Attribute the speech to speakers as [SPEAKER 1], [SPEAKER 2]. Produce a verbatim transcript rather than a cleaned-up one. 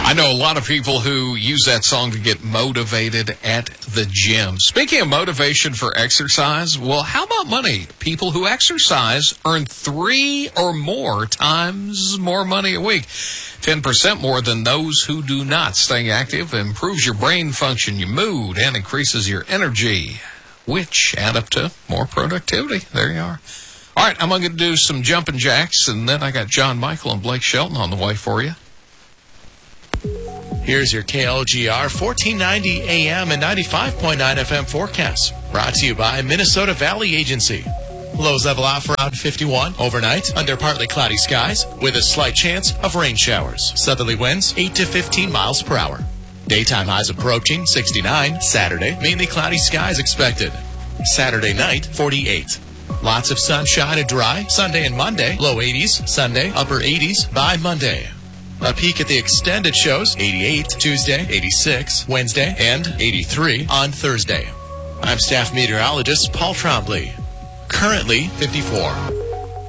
[SPEAKER 1] I know a lot of people who use that song to get motivated at the gym. Speaking of motivation for exercise, well, how about money? People who exercise earn three or more times more money a week. ten percent more than those who do not. Staying active improves your brain function, your mood, and increases your energy, which add up to more productivity. There you are. All right, I'm going to do some jumping jacks, and then I got John Michael and Blake Shelton on the way for you.
[SPEAKER 2] Here's your K L G R fourteen ninety A M and ninety-five point nine F M forecast. Brought to you by Minnesota Valley Agency. Lows level off around fifty-one. Overnight, under partly cloudy skies with a slight chance of rain showers. Southerly winds eight to fifteen miles per hour. Daytime highs approaching sixty-nine. Saturday, mainly cloudy skies expected. Saturday night, forty-eight. Lots of sunshine and dry. Sunday and Monday, low eighties. Sunday, upper eighties by Monday. A peek at the extended shows, eighty-eight Tuesday, eighty-six Wednesday, and eighty-three on Thursday. I'm staff meteorologist Paul Trombley. Currently fifty-four.